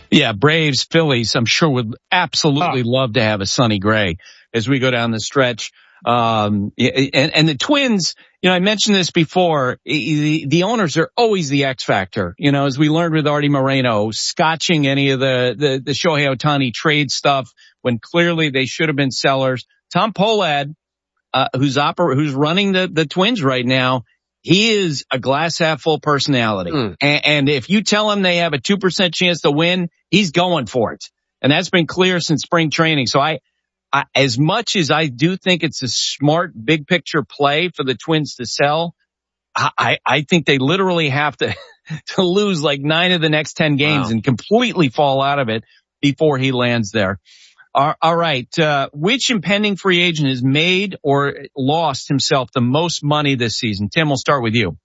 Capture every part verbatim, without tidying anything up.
Yeah, Braves, Phillies, I'm sure would absolutely oh. love to have a Sonny Gray as we go down the stretch. Um, and, and the Twins, you know, I mentioned this before, the, the owners are always the X factor. You know, as we learned with Artie Moreno, scotching any of the, the, the Shohei Ohtani trade stuff when clearly they should have been sellers. Tom Pohlad, uh, who's oper- who's running the, the Twins right now, he is a glass half full personality. Mm. And, and if you tell him they have a two percent chance to win, he's going for it. And that's been clear since spring training. So I, I, as much as I do think it's a smart big picture play for the Twins to sell, I, I think they literally have to, to lose like nine of the next ten games wow. and completely fall out of it before he lands there. All, all right. Uh, which impending free agent has made or lost himself the most money this season? Tim, we'll start with you.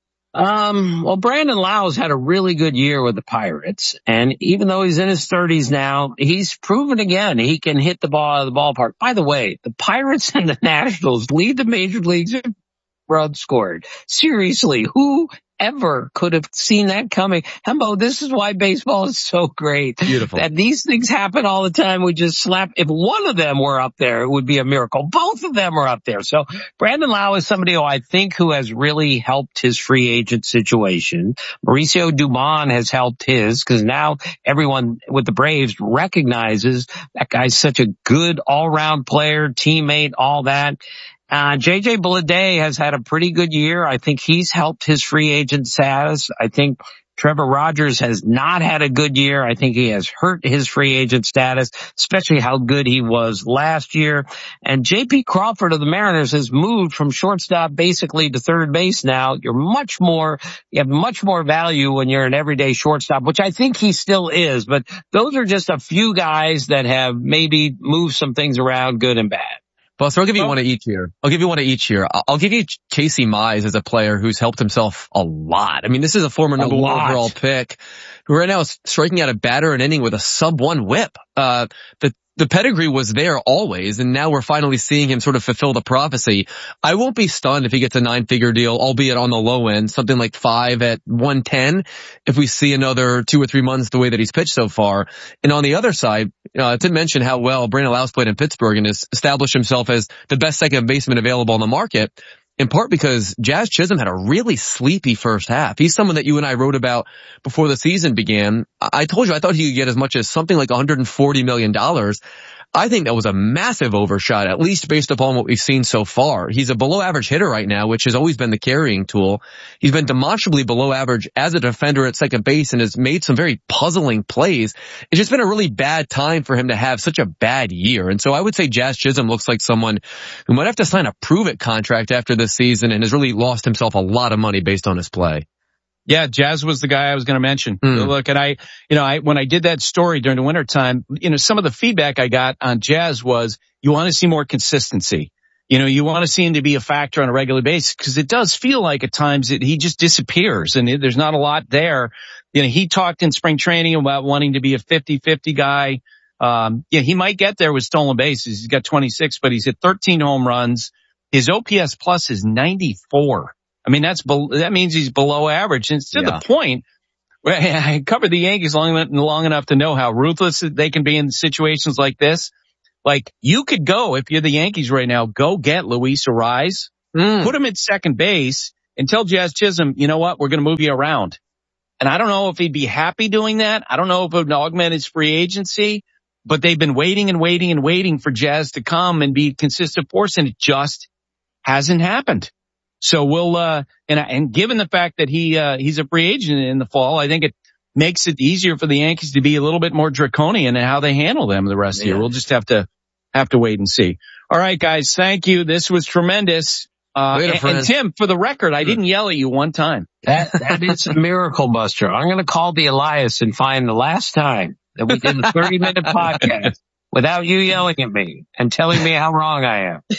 Um, well, Brandon Lau's had a really good year with the Pirates. And even though he's in his thirties now, he's proven again he can hit the ball out of the ballpark. By the way, the Pirates and the Nationals lead the major leagues in runs scored. Seriously, who ever could have seen that coming? Hembo, this is why baseball is so great. Beautiful. That these things happen all the time. We just slap. If one of them were up there, it would be a miracle. Both of them are up there. So Brandon Lau is somebody who I think who has really helped his free agent situation. Mauricio Dubon has helped his because now everyone with the Braves recognizes that guy's such a good all-round player, teammate, all that. Uh, J J Bleday has had a pretty good year. I think he's helped his free agent status. I think Trevor Rogers has not had a good year. I think he has hurt his free agent status, especially how good he was last year. And J P Crawford of the Mariners has moved from shortstop basically to third base now. You're much more, you have much more value when you're an everyday shortstop, which I think he still is. But those are just a few guys that have maybe moved some things around, good and bad. Buster, I'll give you one of each here. I'll give you one of each here. I'll give you Casey Mize as a player who's helped himself a lot. I mean, this is a former number one overall pick who right now is striking out a batter an inning with a sub one whip. Uh, the The pedigree was there always, and now we're finally seeing him sort of fulfill the prophecy. I won't be stunned if he gets a nine-figure deal, albeit on the low end, something like five at one ten, if we see another two or three months the way that he's pitched so far. And on the other side, uh, to mention how well Brandon Lau's played in Pittsburgh and has established himself as the best second baseman available on the market, in part because Jazz Chisholm had a really sleepy first half. He's someone that you and I wrote about before the season began. I told you I thought he could get as much as something like one hundred forty million dollars. I think that was a massive overshot, at least based upon what we've seen so far. He's a below average hitter right now, which has always been the carrying tool. He's been demonstrably below average as a defender at second base and has made some very puzzling plays. It's just been a really bad time for him to have such a bad year. And so I would say Jazz Chisholm looks like someone who might have to sign a prove-it contract after this season and has really lost himself a lot of money based on his play. Yeah, Jazz was the guy I was going to mention. Mm. Look, and I, you know, I, when I did that story during the wintertime, you know, some of the feedback I got on Jazz was you want to see more consistency. You know, you want to see him to be a factor on a regular basis because it does feel like at times that he just disappears and it, there's not a lot there. You know, he talked in spring training about wanting to be a fifty-fifty guy. Um, yeah, he might get there with stolen bases. He's got twenty-six, but he's hit thirteen home runs. His O P S plus is ninety-four. I mean, that's, be- that means he's below average. And it's to yeah. the point where I covered the Yankees long, long enough to know how ruthless they can be in situations like this. Like, you could go, if you're the Yankees right now, go get Luis Arraez, mm. put him at second base, and tell Jazz Chisholm, you know what, we're going to move you around. And I don't know if he'd be happy doing that. I don't know if it would augment his free agency, but they've been waiting and waiting and waiting for Jazz to come and be a consistent force, and it just hasn't happened. So we'll, uh, and, and given the fact that he, uh, he's a free agent in the fall, I think it makes it easier for the Yankees to be a little bit more draconian in how they handle them the rest yeah. of the year. We'll just have to, have to wait and see. All right, guys. Thank you. This was tremendous. Uh, and, and Tim, for the record, I didn't yell at you one time. That, that is a miracle, Buster. I'm going to call the Elias and find the last time that we did a thirty minute podcast without you yelling at me and telling me how wrong I am.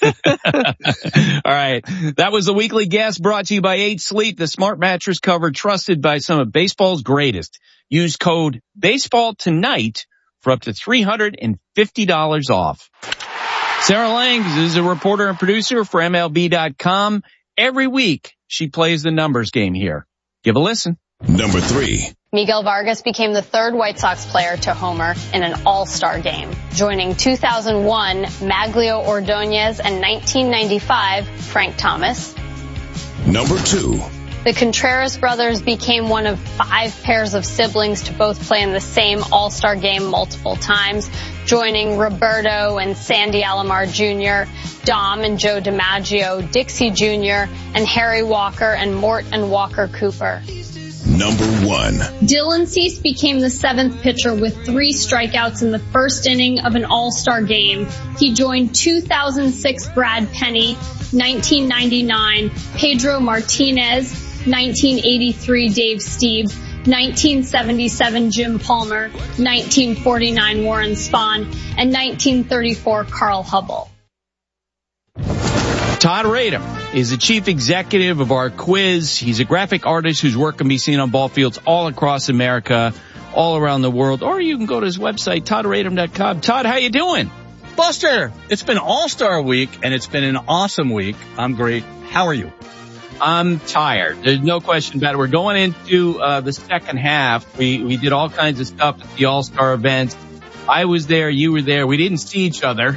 All right. That was the weekly guest brought to you by eight sleep, the smart mattress cover trusted by some of baseball's greatest. Use code baseball tonight for up to three hundred fifty dollars off. Sarah Langs is a reporter and producer for M L B dot com. Every week she plays the numbers game here. Give a listen. Number three. Miguel Vargas became the third White Sox player to homer in an all-star game, joining two thousand one Maglio Ordonez and nineteen ninety-five Frank Thomas. Number two. The Contreras brothers became one of five pairs of siblings to both play in the same all-star game multiple times, joining Roberto and Sandy Alomar Junior, Dom and Joe DiMaggio, Dixie Junior, and Harry Walker and Mort and Walker Cooper. Number one. Dylan Cease became the seventh pitcher with three strikeouts in the first inning of an all-star game. He joined two thousand six Brad Penny, nineteen ninety-nine Pedro Martinez, nineteen eighty-three Dave Stieb, nineteen seventy-seven Jim Palmer, nineteen forty-nine Warren Spahn, and nineteen thirty-four Carl Hubble. Todd Radom is the chief executive of our quiz. He's a graphic artist whose work can be seen on ball fields all across America, all around the world. Or you can go to his website, todd radom dot com. Todd, how you doing? Buster, it's been All-Star Week, and it's been an awesome week. I'm great. How are you? I'm tired. There's no question about it. We're going into uh, the second half. We we did all kinds of stuff at the All-Star events. I was there. You were there. We didn't see each other.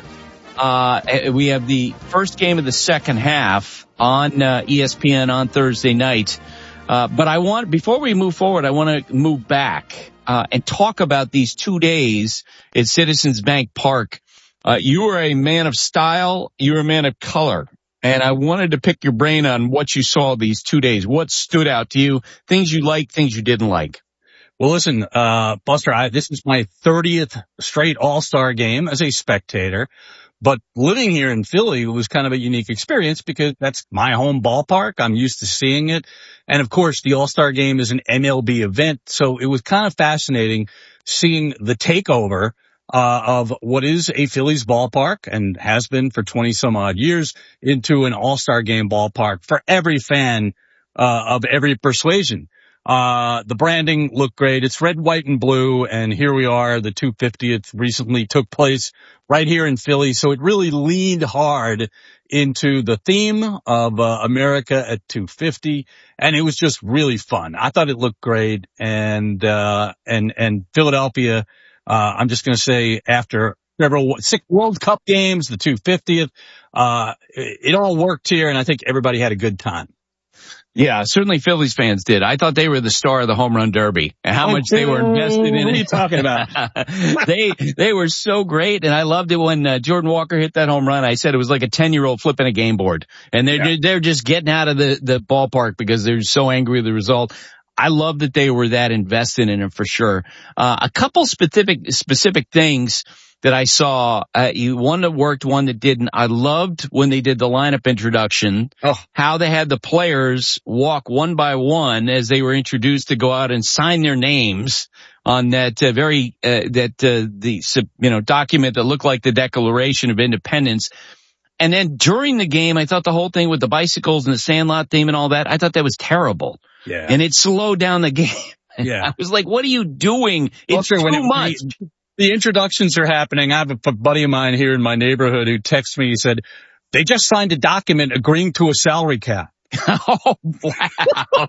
Uh, we have the first game of the second half on uh, E S P N on Thursday night. Uh, but I want, before we move forward, I want to move back uh, and talk about these two days at Citizens Bank Park. Uh, you were a man of style. You were a man of color. And I wanted to pick your brain on what you saw these two days. What stood out to you? Things you liked, things you didn't like. Well, listen, uh, Buster, I, this is my thirtieth straight All-Star game as a spectator. But living here in Philly was kind of a unique experience because that's my home ballpark. I'm used to seeing it. And of course, the All-Star game is an M L B event. So it was kind of fascinating seeing the takeover uh of what is a Phillies ballpark and has been for twenty some odd years into an All-Star game ballpark for every fan uh of every persuasion. Uh, the branding looked great. It's red, white, and blue. And here we are. The two hundred fiftieth recently took place right here in Philly. So it really leaned hard into the theme of uh, America at two fifty. And it was just really fun. I thought it looked great. And, uh, and, and Philadelphia, uh, I'm just going to say after several six World Cup games, the two hundred fiftieth, uh, it, it all worked here. And I think everybody had a good time. Yeah, certainly Phillies fans did. I thought they were the star of the home run derby and how much they were invested in it. What are you talking about? they they were so great, and I loved it when uh, Jordan Walker hit that home run. I said it was like a ten-year-old flipping a game board, and they're yeah. they're just getting out of the the ballpark because they're so angry with the result. I love that they were that invested in it for sure. Uh, a couple specific specific things that I saw, uh, you, one that worked, one that didn't. I loved when they did the lineup introduction, oh. how they had the players walk one by one as they were introduced to go out and sign their names on that uh, very, uh, that, uh, the, you know, document that looked like the Declaration of Independence. And then during the game, I thought the whole thing with the bicycles and the Sandlot theme and all that, I thought that was terrible. Yeah. And it slowed down the game. Yeah. I was like, what are you doing? It's well, too when it, much. When the introductions are happening. I have a buddy of mine here in my neighborhood who texts me. He said, they just signed a document agreeing to a salary cap. Oh, wow.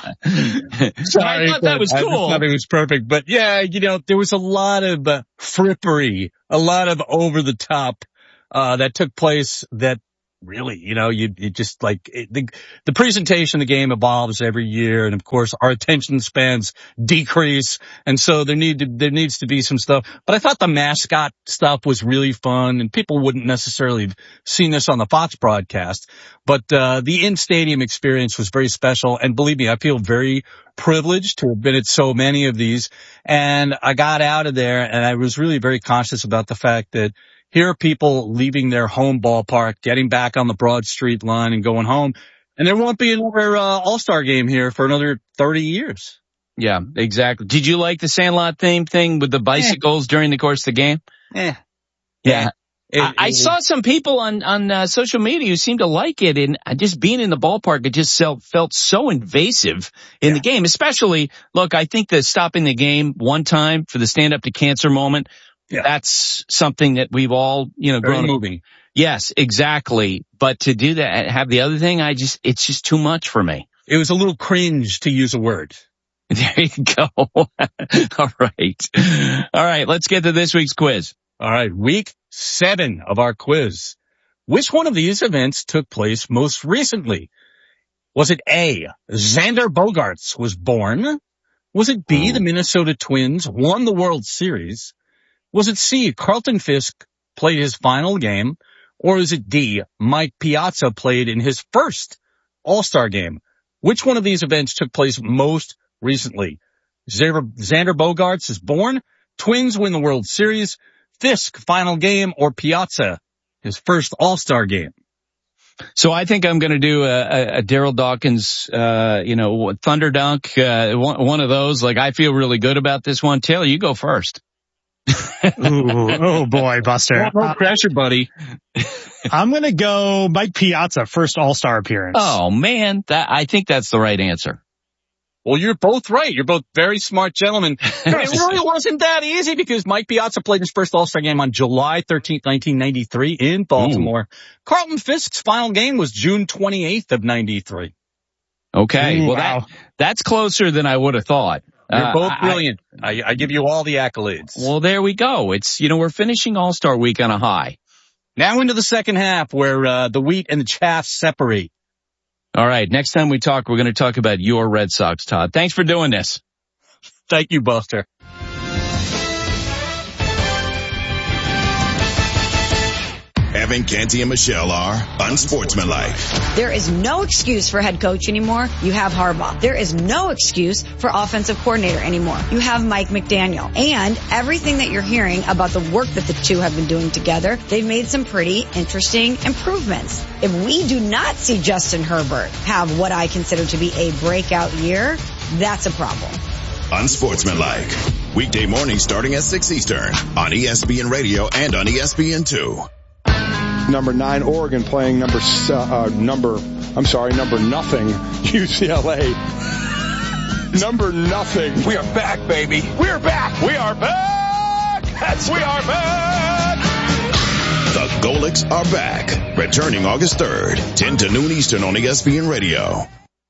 Sorry, I thought that was cool. I thought it was perfect. But yeah, you know, there was a lot of uh, frippery, a lot of over the top, uh, that took place that really, you know, you, you just like it, the, the presentation, the game evolves every year. And of course our attention spans decrease. And so there need to, there needs to be some stuff, but I thought the mascot stuff was really fun and people wouldn't necessarily have seen this on the Fox broadcast, but, uh, the in-stadium experience was very special. And believe me, I feel very privileged to have been at so many of these. And I got out of there and I was really very conscious about the fact that here are people leaving their home ballpark, getting back on the Broad Street line and going home. And there won't be another uh, All-Star game here for another thirty years. Yeah, exactly. Did you like the Sandlot theme thing with the bicycles eh. during the course of the game? Yeah. Yeah. It, I, I saw some people on, on uh, social media who seemed to like it, and just being in the ballpark, it just felt, felt so invasive in yeah. the game, especially, look, I think that stopping the game one time for the stand up to cancer moment, yeah. that's something that we've all, you know, Very grown moving. up. Yes, exactly. But to do that, have the other thing, I just, it's just too much for me. It was a little cringe, to use a word. There you go. All right. All right. Let's get to this week's quiz. All right. Week seven of our quiz. Which one of these events took place most recently? Was it A, Xander Bogaerts was born? Was it B, the Minnesota Twins won the World Series? Was it C, Carlton Fisk played his final game? Or is it D, Mike Piazza played in his first All-Star game? Which one of these events took place most recently? Xander Bogaerts is born, Twins win the World Series, Fisk final game, or Piazza his first All-Star game? So I think I'm going to do a, a, a Daryl Dawkins, uh, you know, Thunder Dunk, uh, one, one of those. Like, I feel really good about this one. Taylor, you go first. Ooh, oh boy, Buster. No pressure, buddy. I'm going to go Mike Piazza, first All-Star appearance. Oh man, that, I think that's the right answer. Well, you're both right. You're both very smart gentlemen. It really wasn't that easy because Mike Piazza played his first All-Star game on July thirteenth, nineteen ninety-three in Baltimore. Ooh. Carlton Fisk's final game was June twenty-eighth of ninety-three. Okay. Ooh, well, wow. that, that's closer than I would have thought. You're uh, both brilliant. I, I give you all the accolades. Well, there we go. It's, you know, we're finishing All-Star week on a high. Now into the second half where, uh, the wheat and the chaff separate. All right. Next time we talk, we're going to talk about your Red Sox, Todd. Thanks for doing this. Thank you, Buster. Evan, Canty, and Michelle are unsportsmanlike. There is no excuse for head coach anymore. You have Harbaugh. There is no excuse for offensive coordinator anymore. You have Mike McDaniel. And everything that you're hearing about the work that the two have been doing together, they've made some pretty interesting improvements. If we do not see Justin Herbert have what I consider to be a breakout year, that's a problem. Unsportsmanlike. Weekday mornings starting at six Eastern on E S P N Radio and on E S P N two. Number nine, Oregon playing number, uh, number, I'm sorry, number nothing, U C L A. Number nothing. We are back, baby. We are back. We are back. That's we are back. The Golics are back. Returning August third, ten to noon Eastern on E S P N Radio.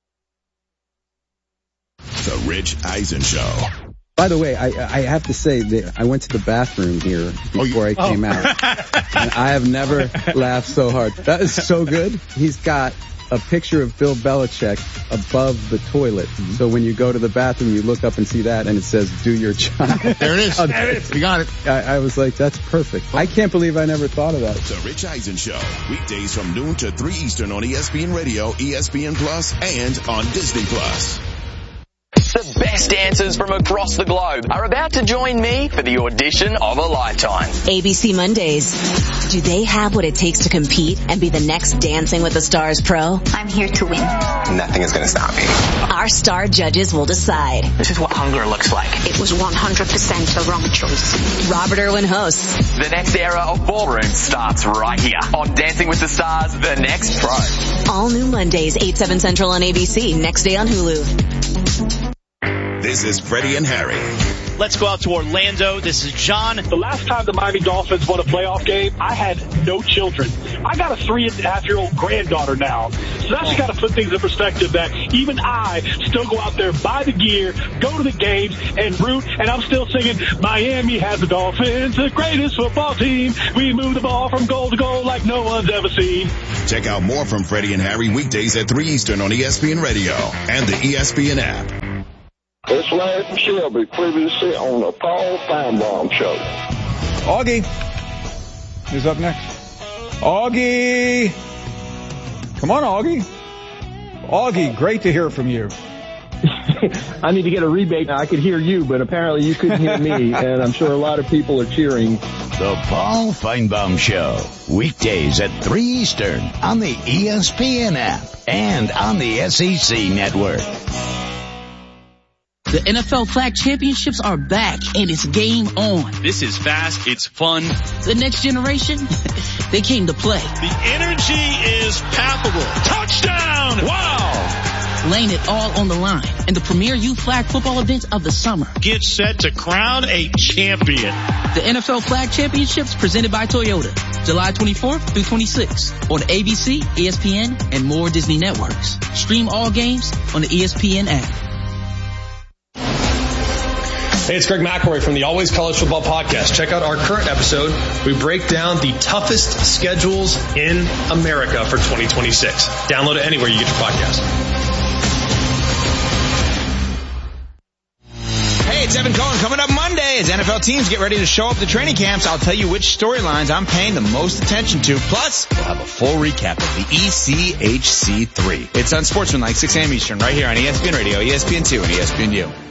The Rich Eisen Show. By the way, I, I have to say that I went to the bathroom here before I came oh. out. And I have never laughed so hard. That is so good. He's got a picture of Bill Belichick above the toilet. Mm-hmm. So when you go to the bathroom, you look up and see that, and it says, do your job. There it is. There it is. You got it. I, I was like, that's perfect. I can't believe I never thought of that. The Rich Eisen Show. Weekdays from noon to three Eastern on E S P N Radio, E S P N Plus, and on Disney Plus. The best dancers from across the globe are about to join me for the audition of a lifetime. A B C Mondays. Do they have what it takes to compete and be the next Dancing with the Stars pro? I'm here to win. Nothing is going to stop me. Our star judges will decide. This is what hunger looks like. It was one hundred percent the wrong choice. Robert Irwin hosts. The next era of ballroom starts right here on Dancing with the Stars, The Next Pro. All new Mondays, eight, seven Central on A B C. Next day on Hulu. This is Freddie and Harry. Let's go out to Orlando. This is John. The last time the Miami Dolphins won a playoff game, I had no children. I got a three and a half year old granddaughter now. So that's just got to put things in perspective that even I still go out there, buy the gear, go to the games, and root. And I'm still singing, Miami has the Dolphins, the greatest football team. We move the ball from goal to goal like no one's ever seen. Check out more from Freddie and Harry weekdays at three Eastern on E S P N Radio and the E S P N app. It's Larry from Shelby, previously on the Paul Feinbaum Show. Augie. Who's up next? Augie. Come on, Augie. Augie, great to hear from you. I need to get a rebate now. I could hear you, but apparently you couldn't hear me, and I'm sure a lot of people are cheering. The Paul Feinbaum Show, weekdays at three Eastern on the E S P N app and on the S E C network. The N F L Flag Championships are back, and it's game on. This is fast. It's fun. The next generation, they came to play. The energy is palpable. Touchdown! Wow! Laying it all on the line in the premier youth flag football event of the summer. Get set to crown a champion. The N F L Flag Championships presented by Toyota, July twenty-fourth through twenty-sixth on A B C, E S P N, and more Disney networks. Stream all games on the E S P N app. Hey, it's Greg McElroy from the Always College Football Podcast. Check out our current episode. We break down the toughest schedules in America for twenty twenty-six. Download it anywhere you get your podcast. Hey, it's Evan Cohen. Coming up Monday as N F L teams get ready to show up to training camps, I'll tell you which storylines I'm paying the most attention to. Plus, we'll have a full recap of the E C H C three. It's Unsportsmanlike, six a.m. Eastern, right here on E S P N Radio, E S P N two, and E S P N U.